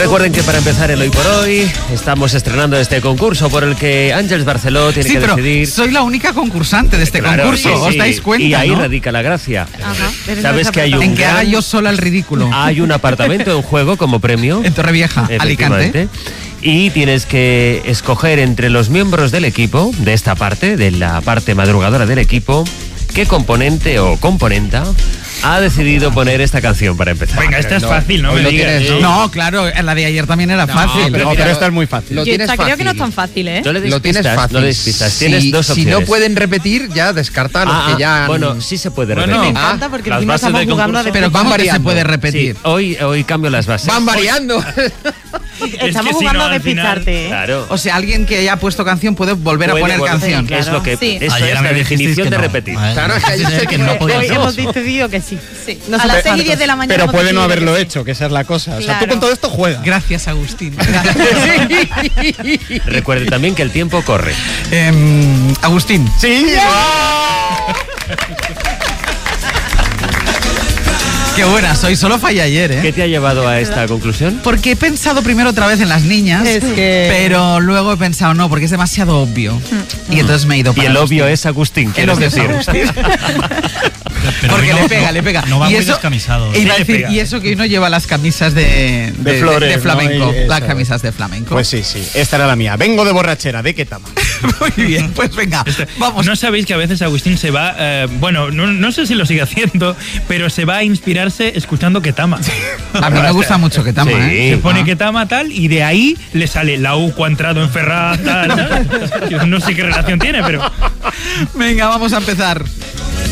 Recuerden que para empezar el Hoy por Hoy estamos estrenando este concurso por el que Àngels Barceló tiene que decidir. Soy la única concursante de este concurso, ¿os dais cuenta? Y ahí ¿no? radica la gracia. Ajá, ¿Sabes que hay un en que haga yo sola el ridículo? Hay un apartamento en juego como premio. En Torrevieja, Alicante. Y tienes que escoger entre los miembros del equipo, de esta parte, de la parte madrugadora del equipo, qué componente o componenta ha decidido poner esta canción para empezar. Venga, esta es fácil, no me digas. No, claro, la de ayer también era fácil. Pero esta es muy fácil. Yo creo que no es tan fácil, ¿eh? No le des Lo tienes pistas, fácil. no le des pistas. Tienes dos opciones. Si no pueden repetir, ya descarta los que ya... Bueno, sí se puede Bueno, repetir. Me encanta porque las encima bases estamos del jugando a concurso. Pero van ¿cómo que se variando. puede Sí, repetir? hoy cambio las bases. Van variando. Estamos si jugando no, a al final- despistarte, ¿eh? Claro. O sea, alguien que haya puesto canción puede volver a poner canción. claro. Es lo que Sí. esto Ayer es me la dijisteis definición que de no. repetir. Claro, es que ayer que no podía Hoy ser. hemos decidido que sí. No A sé las 6 y cuántos. 10 de la mañana. Pero hemos puede no decidido haberlo que sí. hecho, que esa es la cosa. O sea, Claro. tú con todo esto juegas. Gracias, Agustín. Recuerde también que el tiempo corre. Agustín. Sí. Qué buena soy, solo falla ayer, ¿eh? ¿Qué te ha llevado a esta conclusión? Porque he pensado primero otra vez en las niñas, Es que- pero luego he pensado no, porque es demasiado obvio. Y entonces me he ido Y para el Agustín. obvio es Agustín, El quieres obvio es decir. Agustín. Pero Porque hoy le pega. No va y muy eso, descamisado. e iba a Sí, le decir, pega. y eso que hoy no lleva las camisas de flores, ¿no? flamenco. Y eso. Las camisas de flamenco. Pues sí. Esta era la mía. Vengo de borrachera. ¿De qué tama? Muy bien, pues venga, vamos. ¿No sabéis que a veces Agustín se va, no sé si lo sigue haciendo, pero se va a inspirarse escuchando Ketama? A mí me gusta mucho que tama, Sí. ¿eh? Se pone Ketama tal y de ahí le sale la UCO ha entrado en Ferraz tal. Yo no sé qué relación tiene, pero... Venga, vamos a empezar.